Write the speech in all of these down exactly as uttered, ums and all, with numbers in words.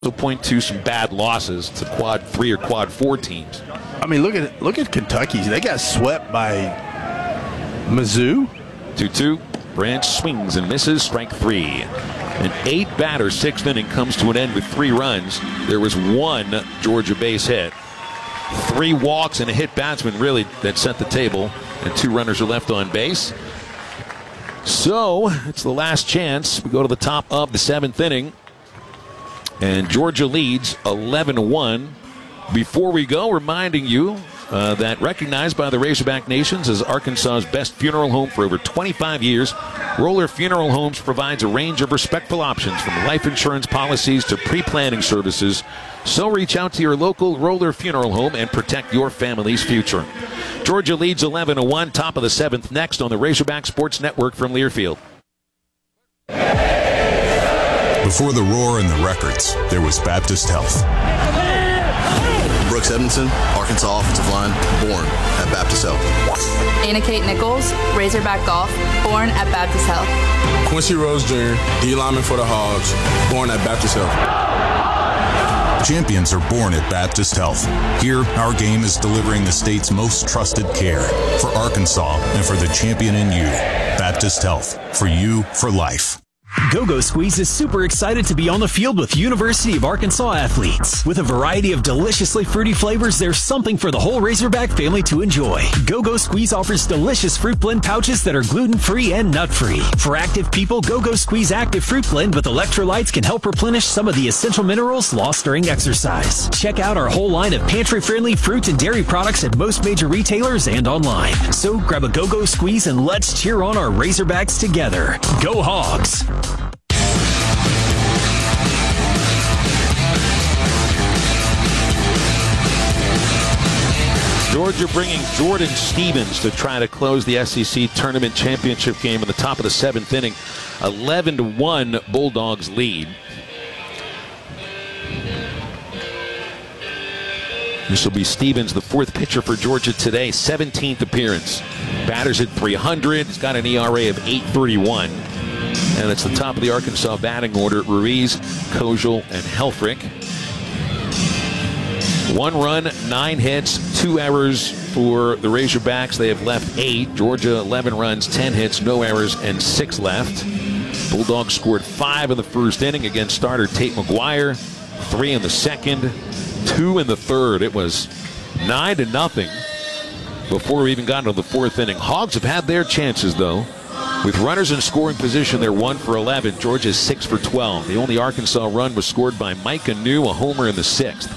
also point to some bad losses to quad three or quad four teams. I mean, look at look at Kentucky. They got swept by Mizzou. two two. Branch swings and misses. Strike three. An eight-batter sixth inning comes to an end with three runs. There was one Georgia base hit. Three walks and a hit batsman, really, that set the table. And two runners are left on base. So, it's the last chance. We go to the top of the seventh inning. And Georgia leads eleven to one. Before we go, reminding you uh, that recognized by the Razorback Nations as Arkansas's best funeral home for over twenty-five years, Roller Funeral Homes provides a range of respectful options from life insurance policies to pre-planning services. So reach out to your local Roller Funeral Home and protect your family's future. Georgia leads eleven to one, top of the seventh next on the Razorback Sports Network from Learfield. Before the roar and the records, there was Baptist Health. Brooks Edmondson, Arkansas offensive line, born at Baptist Health. Anna Kate Nichols, Razorback Golf, born at Baptist Health. Quincy Rose Junior, D lineman for the Hogs, born at Baptist Health. Champions are born at Baptist Health. Here, our game is delivering the state's most trusted care for Arkansas and for the champion in you. Baptist Health, for you, for life. Go-Go Squeeze is super excited to be on the field with University of Arkansas athletes. With a variety of deliciously fruity flavors, there's something for the whole Razorback family to enjoy. Go-Go Squeeze offers delicious fruit blend pouches that are gluten-free and nut-free. For active people, Go-Go Squeeze Active Fruit Blend with electrolytes can help replenish some of the essential minerals lost during exercise. Check out our whole line of pantry-friendly fruit and dairy products at most major retailers and online. So grab a Go-Go Squeeze and let's cheer on our Razorbacks together. Go Hogs! Georgia bringing Jordan Stevens to try to close the S E C Tournament Championship game in the top of the seventh inning. eleven to one Bulldogs lead. This will be Stevens, the fourth pitcher for Georgia today, seventeenth appearance. Batters at three hundred. He's got an E R A of eight thirty-one. And it's the top of the Arkansas batting order. Ruiz, Kojal, and Helfrich. One run, nine hits, two errors for the Razorbacks. They have left eight. Georgia, eleven runs, ten hits, no errors, and six left. Bulldogs scored five in the first inning against starter Tate McGuire. Three in the second, two in the third. It was nine to nothing before we even got into the fourth inning. Hogs have had their chances, though. With runners in scoring position, they're one for eleven. Georgia's six for twelve. The only Arkansas run was scored by Mike Anu, a homer in the sixth.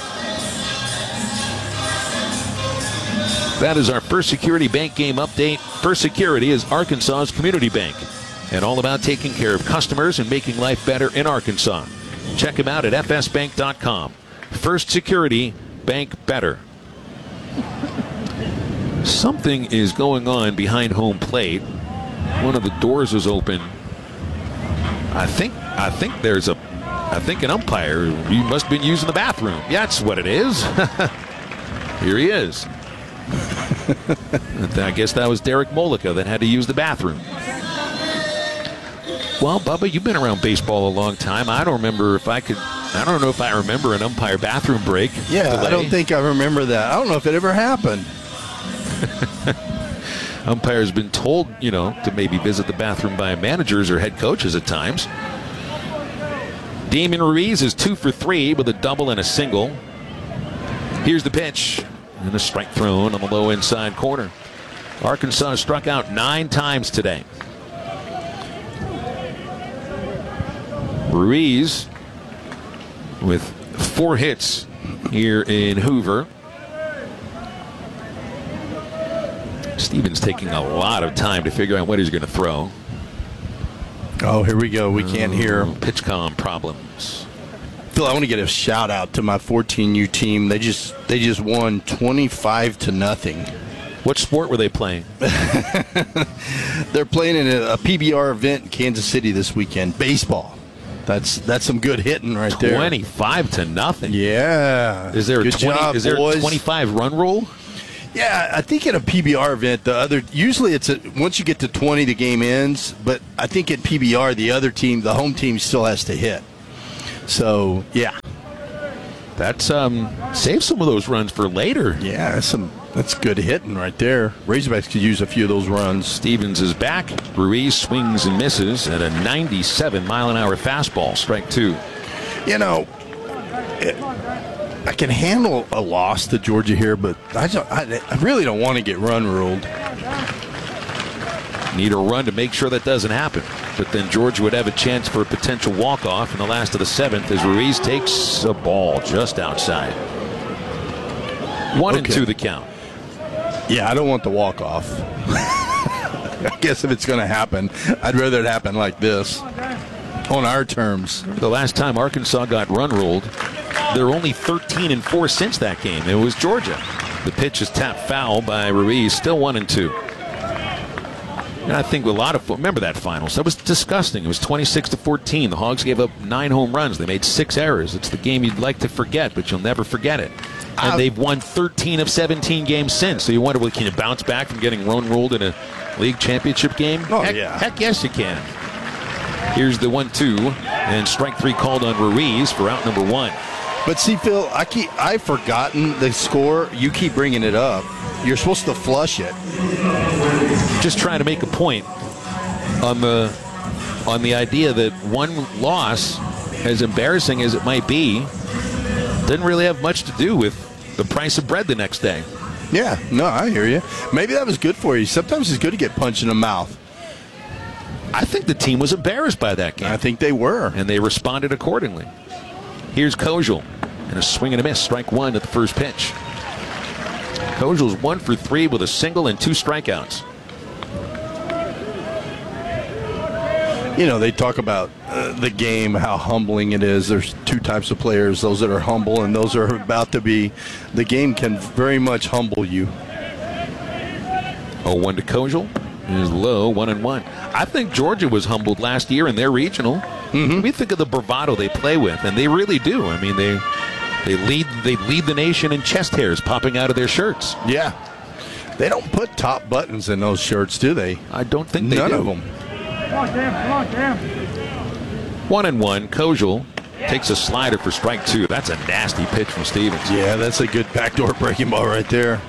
That is our First Security Bank game update. First Security is Arkansas's community bank and all about taking care of customers and making life better in Arkansas. Check them out at f s bank dot com. First Security, bank better. Something is going on behind home plate. One of the doors is open. I think I think there's a I think an umpire. You must have been using the bathroom. Yeah, that's what it is. Here he is. I guess that was Derek Mollica that had to use the bathroom. Well, Bubba, you've been around baseball a long time. I don't remember if I could. I don't know if I remember an umpire bathroom break. Yeah, delay. I don't think I remember that. I don't know if it ever happened. Umpire's been told, you know, to maybe visit the bathroom by managers or head coaches at times. Damon Ruiz is two for three with a double and a single. Here's the pitch. And a strike thrown on the low inside corner. Arkansas struck out nine times today. Ruiz with four hits here in Hoover. Stevens taking a lot of time to figure out what he's going to throw. Oh, here we go. We can't hear him. Pitch comm problems. Phil, I want to get a shout out to my fourteen U team. They just they just won twenty-five to nothing. What sport were they playing? They're playing in a, a P B R event in Kansas City this weekend. Baseball. That's that's some good hitting right there. Twenty-five to nothing. Yeah. Is there a good twenty? Job, is there boys. a twenty-five run rule? Yeah, I think at a P B R event, the other usually it's a once you get to twenty, the game ends. But I think at P B R, the other team, the home team, still has to hit. So, yeah. That's um save some of those runs for later. Yeah, that's some that's good hitting right there. Razorbacks could use a few of those runs. Stevens is back. Ruiz swings and misses at a ninety-seven mile an hour fastball. Strike two. You know, it, I can handle a loss to Georgia here, but I, don't, I, I really don't want to get run ruled. Need a run to make sure that doesn't happen. But then Georgia would have a chance for a potential walk-off in the last of the seventh as Ruiz takes a ball just outside. One Okay. and two the count. Yeah, I don't want the walk-off. I guess if it's going to happen, I'd rather it happen like this, on our terms. The last time Arkansas got run ruled, they're only thirteen and four since that game. It was Georgia. The pitch is tapped foul by Ruiz. Still one and two. And I think a lot of remember that finals. That was disgusting. It was twenty-six to fourteen. The Hogs gave up nine home runs. They made six errors. It's the game you'd like to forget, but you'll never forget it. And Uh, they've won thirteen of seventeen games since. So you wonder, well, can you bounce back from getting run ruled in a league championship game? Oh, heck, yeah. heck yes, you can. Here's the one two, and strike three called on Ruiz for out number one. But see, Phil, I keep, I've forgotten the score. You keep bringing it up. You're supposed to flush it. Just trying to make a point on the on the idea that one loss, as embarrassing as it might be, didn't really have much to do with the price of bread the next day. Yeah, no, I hear you. Maybe that was good for you. Sometimes it's good to get punched in the mouth. I think the team was embarrassed by that game. I think they were. And they responded accordingly. Here's Kojal, and a swing and a miss. Strike one at the first pitch. Kojal's one for three with a single and two strikeouts. You know, they talk about uh, the game, how humbling it is. There's two types of players, those that are humble and those that are about to be. The game can very much humble you. oh one to Kojal. Is low, one and one. I think Georgia was humbled last year in their regional. Mm-hmm. We think of the bravado they play with, and they really do. I mean, they they lead they lead the nation in chest hairs popping out of their shirts. Yeah. They don't put top buttons in those shirts, do they? I don't think they None do. of them. One and one. Kojal takes a slider for strike two. That's a nasty pitch from Stevens. Yeah, that's a good backdoor breaking ball right there.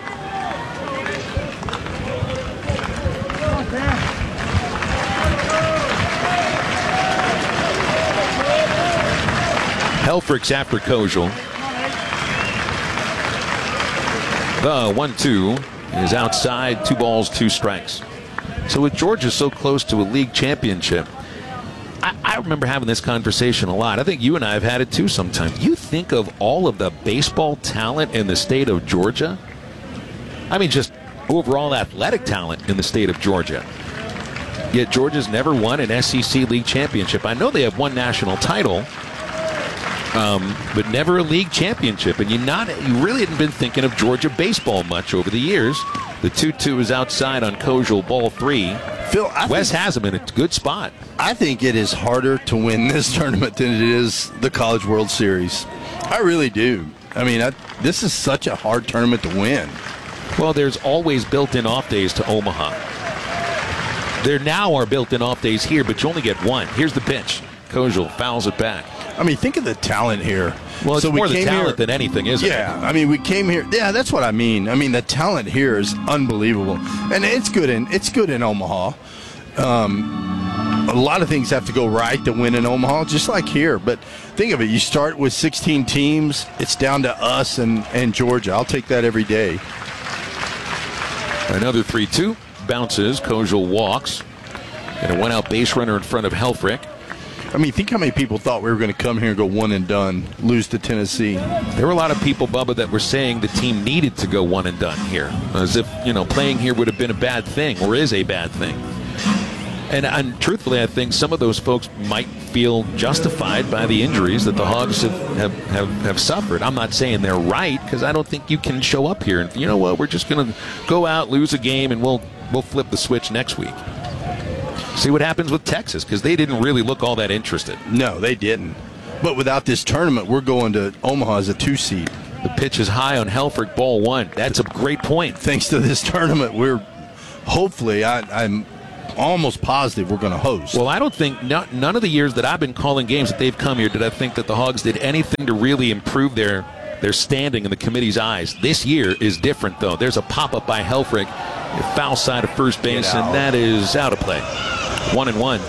Helfrich's after Kojal. The one two is outside. Two balls, two strikes. So with Georgia so close to a league championship, I, I remember having this conversation a lot. I think you and I have had it too sometimes. You think of all of the baseball talent in the state of Georgia. I mean, just overall athletic talent in the state of Georgia. Yet Georgia's never won an S E C league championship. I know they have one national title, um, but never a league championship. And you not you really hadn't been thinking of Georgia baseball much over the years. The two two is outside on Kojal, ball three. Phil, I Wes think, has him in a good spot. I think it is harder to win this tournament than it is the College World Series. I really do. I mean, I, this is such a hard tournament to win. Well, there's always built-in off days to Omaha. There now are built-in off days here, but you only get one. Here's the pitch. Kojal fouls it back. I mean, think of the talent here. Well, it's So we more the came talent here- than anything, isn't Yeah, I mean, we came here. Yeah, that's what I mean. I mean, the talent here is unbelievable, and it's good in it's good in Omaha. Um, a lot of things have to go right to win in Omaha, just like here. But think of it: you start with sixteen teams. It's down to us and and Georgia. I'll take that every day. it? Another three two. Bounces. Kojal walks. And a one-out base runner in front of Helfrich. I mean, think how many people thought we were going to come here and go one and done, lose to Tennessee. There were a lot of people, Bubba, that were saying the team needed to go one and done here, as if, you know, playing here would have been a bad thing or is a bad thing. And, and truthfully, I think some of those folks might feel justified by the injuries that the Hogs have, have, have, have suffered. I'm not saying they're right, because I don't think you can show up here and, you know what, we're just going to go out, lose a game, and we'll we'll flip the switch next week. See what happens with Texas, because they didn't really look all that interested. No, they didn't. But without this tournament, we're going to Omaha as a two seed. The pitch is high on Helfrich, ball one. That's a great point. Thanks to this tournament, we're hopefully I, I'm almost positive we're going to host. Well, I don't think not, none of the years that I've been calling games that they've come here did I think that the Hogs did anything to really improve their their standing in the committee's eyes. This year is different, though. There's a pop-up by Helfrich, foul side of first base, and that is out of play. One and one.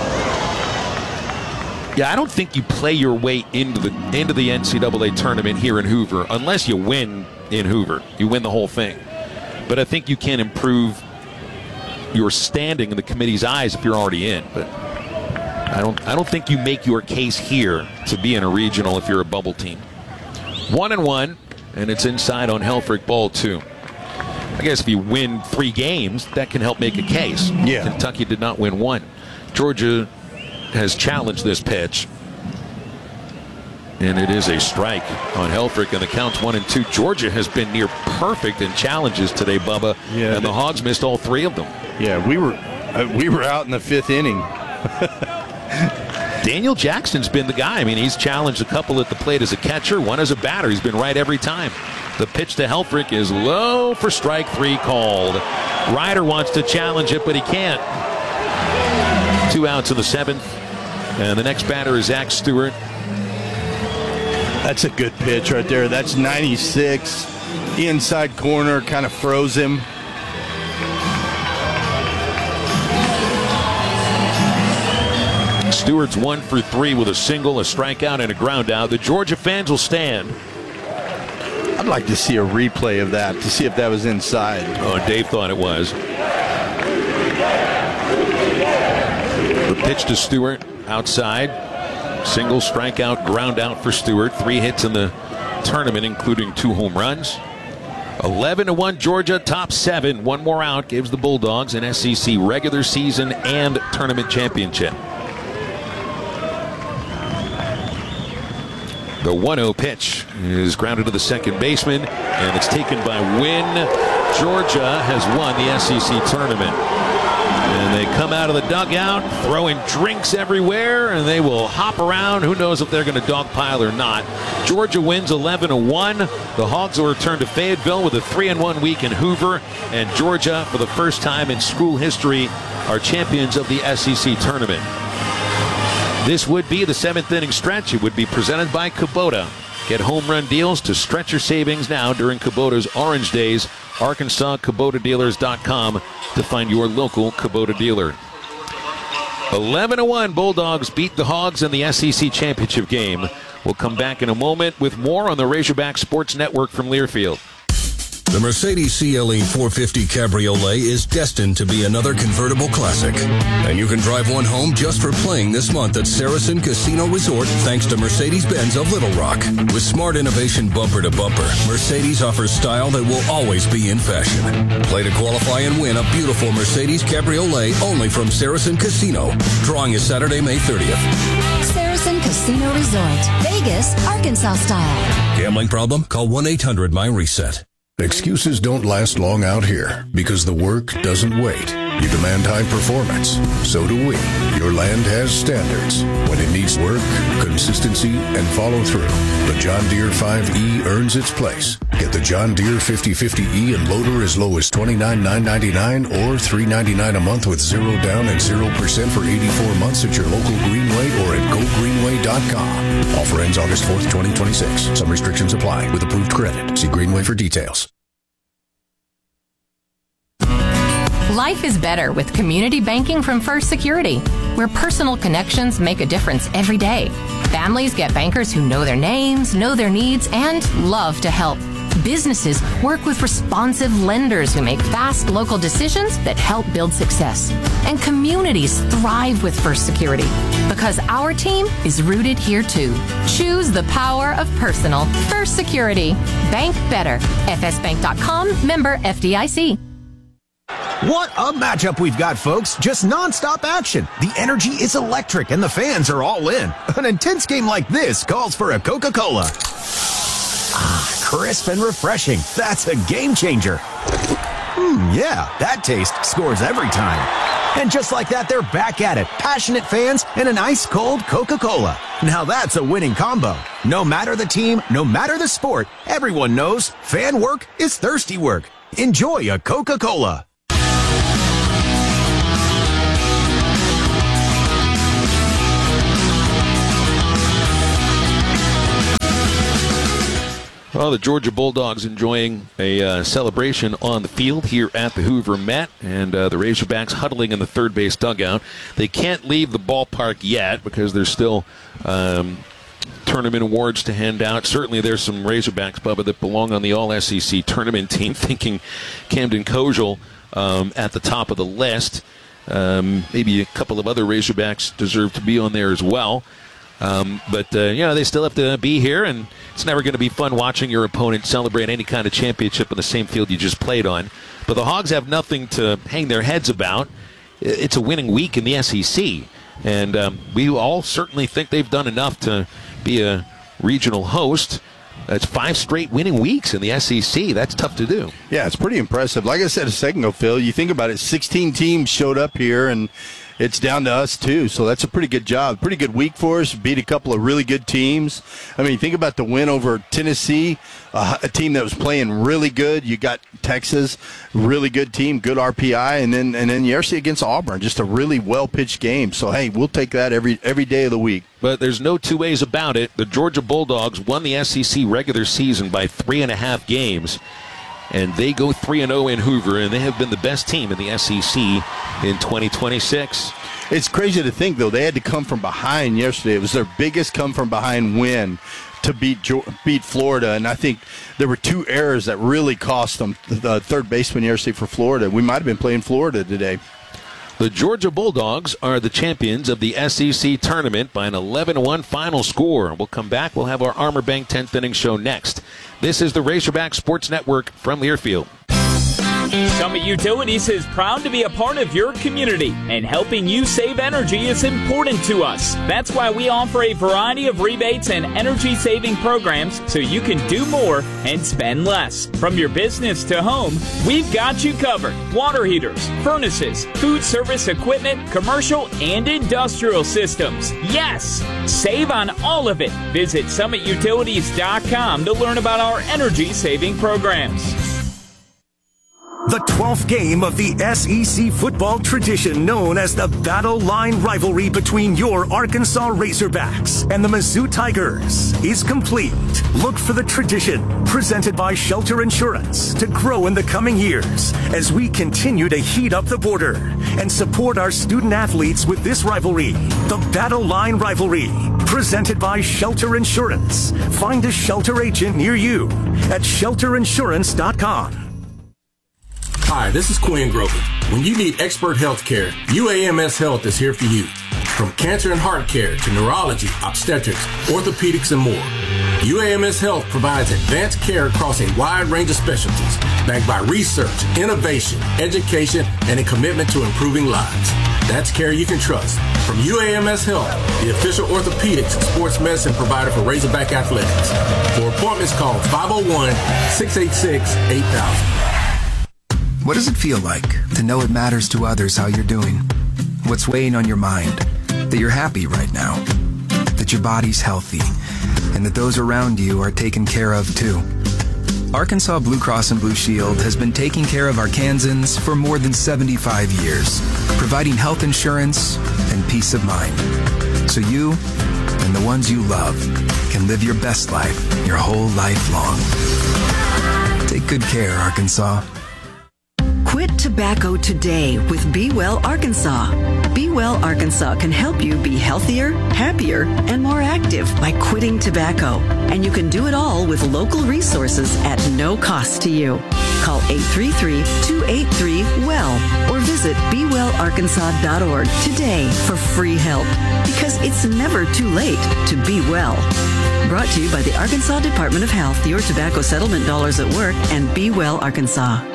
Yeah, I don't think you play your way into the into the N C double A tournament here in Hoover unless you win in Hoover. You win the whole thing. But I think you can improve your standing in the committee's eyes if you're already in. But I don't I don't think you make your case here to be in a regional if you're a bubble team. One and one, and it's inside on Helfrich, ball two. I guess if you win three games, that can help make a case. Yeah. Kentucky did not win one. Georgia has challenged this pitch. And it is a strike on Helfrich, and the count's one and two. Georgia has been near perfect in challenges today, Bubba, yeah, and the Hogs missed all three of them. Yeah, we were uh, we were out in the fifth inning. Daniel Jackson's been the guy. I mean, he's challenged a couple at the plate as a catcher, one as a batter. He's been right every time. The pitch to Helfrich is low for strike three called. Ryder wants to challenge it, but he can't. Two outs in the seventh, and the next batter is Zach Stewart. That's a good pitch right there. That's ninety-six. Inside corner, kind of froze him. Stewart's one for three with a single, a strikeout, and a ground out. The Georgia fans will stand. I'd like to see a replay of that to see if that was inside. Oh, Dave thought it was. The pitch to Stewart outside. Single, strikeout, ground out for Stewart. Three hits in the tournament, including two home runs. eleven to one Georgia, top seven. One more out gives the Bulldogs an S E C regular season and tournament championship. The one oh pitch is grounded to the second baseman, and it's taken by Wynn. Georgia has won the S E C tournament. And they come out of the dugout, throwing drinks everywhere, and they will hop around. Who knows if they're going to dogpile or not. Georgia wins eleven to one. The Hogs will return to Fayetteville with a three and one week in Hoover. And Georgia, for the first time in school history, are champions of the S E C tournament. This would be the seventh inning stretch. It would be presented by Kubota. Get home run deals to stretch your savings now during Kubota's Orange Days. Arkansas Kubota Dealers dot com to find your local Kubota dealer. eleven to one Bulldogs beat the Hogs in the S E C championship game. We'll come back in a moment with more on the Razorback Sports Network from Learfield. The Mercedes C L E four fifty Cabriolet is destined to be another convertible classic. And you can drive one home just for playing this month at Saracen Casino Resort thanks to Mercedes-Benz of Little Rock. With smart innovation bumper to bumper, Mercedes offers style that will always be in fashion. Play to qualify and win a beautiful Mercedes Cabriolet only from Saracen Casino. Drawing is Saturday, May thirtieth. Saracen Casino Resort, Vegas, Arkansas style. Gambling problem? Call one eight hundred my reset. Excuses don't last long out here because the work doesn't wait. You demand high performance. So do we. Your land has standards. When it needs work, consistency, and follow through, the John Deere five E earns its place. Get the John Deere fifty fifty E and loader as low as twenty-nine thousand nine hundred ninety-nine dollars or three hundred ninety-nine dollars a month with zero down and zero percent for eighty-four months at your local Greenway or at go greenway dot com. Offer ends August fourth, twenty twenty-six. Some restrictions apply with approved credit. See Greenway for details. Life is better with community banking from First Security, where personal connections make a difference every day. Families get bankers who know their names, know their needs, and love to help. Businesses work with responsive lenders who make fast local decisions that help build success. And communities thrive with First Security because our team is rooted here too. Choose the power of personal. First Security. Bank better. F S bank dot com, member F D I C. What a matchup we've got, folks. Just nonstop action. The energy is electric and the fans are all in. An intense game like this calls for a Coca-Cola. Ah, crisp and refreshing. That's a game changer. Hmm, yeah, that taste scores every time. And just like that, they're back at it. Passionate fans and an ice-cold Coca-Cola. Now that's a winning combo. No matter the team, no matter the sport, everyone knows fan work is thirsty work. Enjoy a Coca-Cola. Well, the Georgia Bulldogs enjoying a uh, celebration on the field here at the Hoover Met, and uh, the Razorbacks huddling in the third base dugout. They can't leave the ballpark yet because there's still um, tournament awards to hand out. Certainly there's some Razorbacks, Bubba, that belong on the All-S E C tournament team, thinking Camden Kojal um, at the top of the list. Um, maybe a couple of other Razorbacks deserve to be on there as well. Um, but, uh, you know, they still have to be here, and it's never going to be fun watching your opponent celebrate any kind of championship on the same field you just played on. But the Hogs have nothing to hang their heads about. It's a winning week in the S E C, and um, we all certainly think they've done enough to be a regional host. It's five straight winning weeks in the S E C. That's tough to do. Yeah, it's pretty impressive. Like I said a second ago, Phil, you think about it, sixteen teams showed up here, and it's down to us, too. So that's a pretty good job. Pretty good week for us. Beat a couple of really good teams. I mean, think about the win over Tennessee, uh, a team that was playing really good. You got Texas, really good team, good R P I. And then and then yesterday against Auburn, just a really well-pitched game. So, hey, we'll take that every every day of the week. But there's no two ways about it. The Georgia Bulldogs won the S E C regular season by three and a half games. And they go three and oh in Hoover, and they have been the best team in the S E C in twenty twenty-six. It's crazy to think, though, they had to come from behind yesterday. It was their biggest come-from-behind win to beat beat Florida, and I think there were two errors that really cost them. The third baseman yesterday for Florida. We might have been playing Florida today. The Georgia Bulldogs are the champions of the S E C tournament by an eleven one final score. We'll come back. We'll have our Armor Bank tenth inning show next. This is the Razorback Sports Network from Learfield. Summit Utilities is proud to be a part of your community, and helping you save energy is important to us. That's why we offer a variety of rebates and energy-saving programs so you can do more and spend less. From your business to home, we've got you covered. Water heaters, furnaces, food service equipment, commercial and industrial systems. Yes! Save on all of it. Visit summit utilities dot com to learn about our energy-saving programs. The twelfth game of the S E C football tradition known as the Battle Line rivalry between your Arkansas Razorbacks and the Mizzou Tigers is complete. Look for the tradition, presented by Shelter Insurance, to grow in the coming years as we continue to heat up the border and support our student athletes with this rivalry. The Battle Line rivalry, presented by Shelter Insurance. Find a Shelter agent near you at shelter insurance dot com. Hi, this is Quinn Grover. When you need expert health care, U A M S Health is here for you. From cancer and heart care to neurology, obstetrics, orthopedics, and more, U A M S Health provides advanced care across a wide range of specialties, backed by research, innovation, education, and a commitment to improving lives. That's care you can trust. From U A M S Health, the official orthopedics and sports medicine provider for Razorback Athletics. For appointments, call five oh one, six eight six, eight thousand. What does it feel like to know it matters to others how you're doing? What's weighing on your mind? That you're happy right now, that your body's healthy, and that those around you are taken care of too. Arkansas Blue Cross and Blue Shield has been taking care of Arkansans for more than seventy-five years, providing health insurance and peace of mind. So you and the ones you love can live your best life your whole life long. Take good care, Arkansas. Quit tobacco today with Be Well Arkansas. Be Well Arkansas can help you be healthier, happier, and more active by quitting tobacco. And you can do it all with local resources at no cost to you. Call eight three three, two eight three, W E L L or visit be well arkansas dot org today for free help. Because it's never too late to be well. Brought to you by the Arkansas Department of Health, your tobacco settlement dollars at work, and Be Well Arkansas.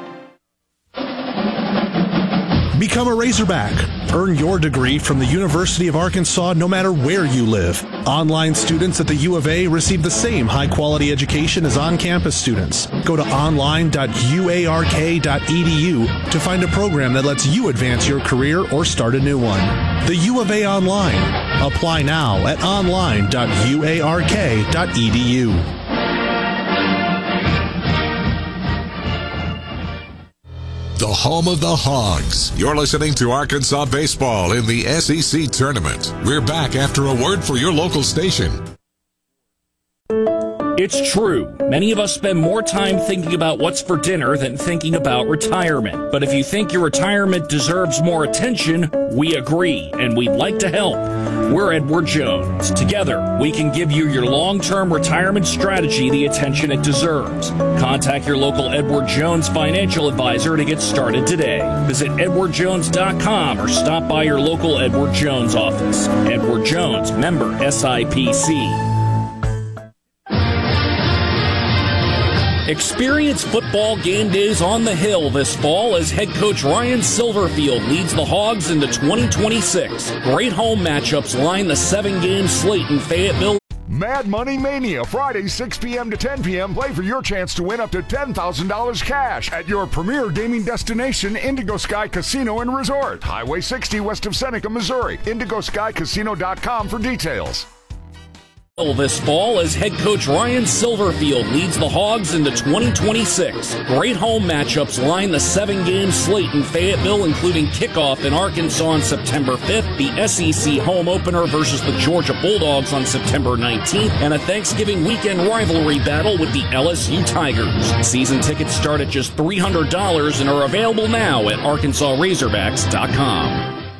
Become a Razorback. Earn your degree from the University of Arkansas no matter where you live. Online students at the U of A receive the same high-quality education as on-campus students. Go to online dot u a r k dot e d u to find a program that lets you advance your career or start a new one. The U of A Online. Apply now at online dot u a r k dot e d u. The home of the Hogs. You're listening to Arkansas baseball in the S E C tournament. We're back after a word for your local station. It's true. Many of us spend more time thinking about what's for dinner than thinking about retirement. But if you think your retirement deserves more attention, we agree, and we'd like to help. We're Edward Jones. Together, we can give you your long-term retirement strategy the attention it deserves. Contact your local Edward Jones financial advisor to get started today. Visit edward jones dot com or stop by your local Edward Jones office. Edward Jones, member S I P C. Experience football game days on the Hill this fall as head coach Ryan Silverfield leads the Hogs into twenty twenty-six. Great home matchups line the seven-game slate in Fayetteville. Mad Money Mania, Friday, six p.m. to ten p.m. Play for your chance to win up to ten thousand dollars cash at your premier gaming destination, Indigo Sky Casino and Resort. Highway sixty west of Seneca, Missouri. indigo sky casino dot com for details. This fall as head coach Ryan Silverfield leads the Hogs into twenty twenty-six. Great home matchups line the seven-game slate in Fayetteville, including kickoff in Arkansas on September fifth, the S E C home opener versus the Georgia Bulldogs on September nineteenth, and a Thanksgiving weekend rivalry battle with the L S U Tigers. Season tickets start at just three hundred dollars and are available now at arkansas razorbacks dot com.